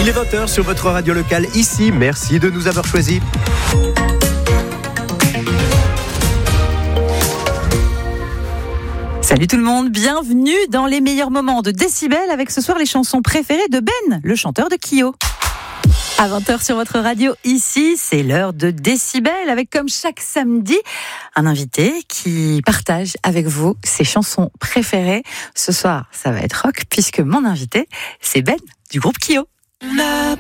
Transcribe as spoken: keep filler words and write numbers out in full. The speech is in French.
Il est vingt heures sur votre radio locale ici. Merci de nous avoir choisis. Salut tout le monde, bienvenue dans les meilleurs moments de Décibel avec ce soir les chansons préférées de Ben, le chanteur de Kyo. À vingt heures sur votre radio, ici, c'est l'heure de Décibel avec, comme chaque samedi, un invité qui partage avec vous ses chansons préférées. Ce soir, ça va être rock puisque mon invité, c'est Ben du groupe Kyo.